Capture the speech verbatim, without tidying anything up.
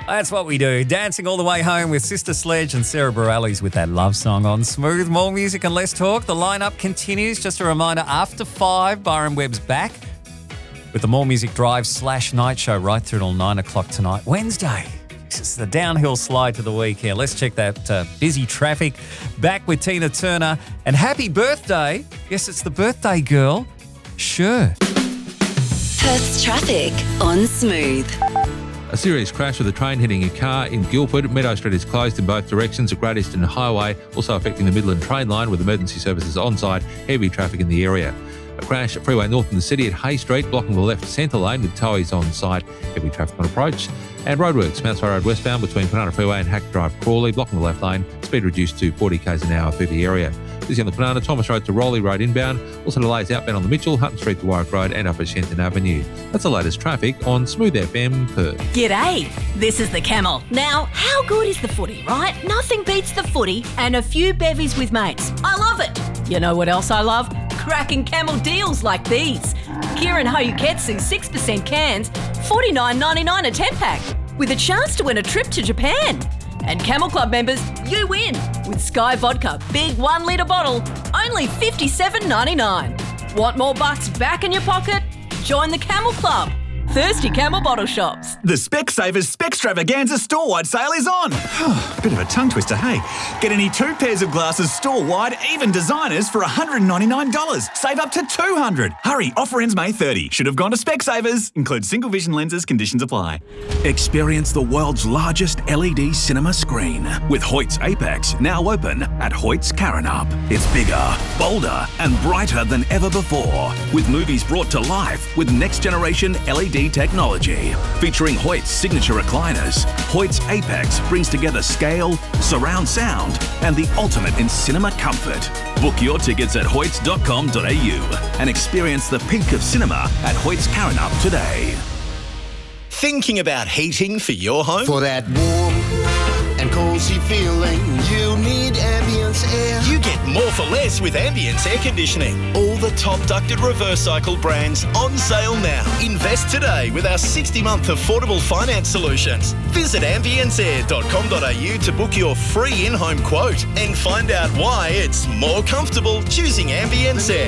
That's what we do. Dancing all the way home with Sister Sledge and Sarah Bareilles with that love song on Smooth. More music and less talk. The lineup continues. Just a reminder, after five, Byron Webb's back with the More Music Drive slash night show right through till nine o'clock tonight. Wednesday. It's the downhill slide to the weekend. Let's check that uh, busy traffic. Back with Tina Turner. And happy birthday. Yes, it's the birthday girl. Sure. Perth's traffic on Smooth. A serious crash with a train hitting a car in Guildford. Meadow Street is closed in both directions. The Great Eastern Highway also affecting the Midland train line with emergency services on site. Heavy traffic in the area. A crash at Freeway North in the city at Hay Street, blocking the left centre lane with towies on site. Heavy traffic on approach. And roadworks, Mount Road westbound between Penana Freeway and Hack Drive Crawley, blocking the left lane. Speed reduced to forty k's an hour through the area. Busy on the Penana, Thomas Road to Rowley Road inbound. Also delays outbound on the Mitchell, Hutton Street to Warwick Road and up at Shenton Avenue. That's the latest traffic on Smooth F M Perth. G'day, this is the Camel. Now, how good is the footy, right? Nothing beats the footy and a few bevies with mates. I love it. You know what else I love? Cracking Camel deals like these. Kieran Hoyuketsu six percent cans, forty-nine ninety-nine a ten-pack, with a chance to win a trip to Japan. And Camel Club members, you win with Sky Vodka, big one litre bottle, only fifty-seven ninety-nine. Want more bucks back in your pocket? Join the Camel Club. Thirsty Camel bottle shops. The Specsavers Specstravaganza store-wide sale is on. Bit of a tongue twister, hey? Get any two pairs of glasses store-wide, even designers, for one hundred ninety-nine dollars. Save up to two hundred dollars. Hurry, offer ends May thirtieth. Should have gone to Specsavers. Includes single vision lenses, conditions apply. Experience the world's largest L E D cinema screen with Hoyt's Apex, now open at Hoyt's Karrinyup. It's bigger, bolder and brighter than ever before, with movies brought to life with next-generation L E D technology. Featuring Hoyt's signature recliners, Hoyt's Apex brings together scale, surround sound and the ultimate in cinema comfort. Book your tickets at hoyts dot com dot a u and experience the peak of cinema at Hoyt's Karrinyup today. Thinking about heating for your home? For that warm and cozy feeling, you need Ambience Air. You get more for less with Ambience Air Conditioning. All the top ducted reverse cycle brands on sale now. Invest today with our sixty month affordable finance solutions. Visit ambience air dot com dot a u to book your free in-home quote and find out why it's more comfortable choosing Ambience Air.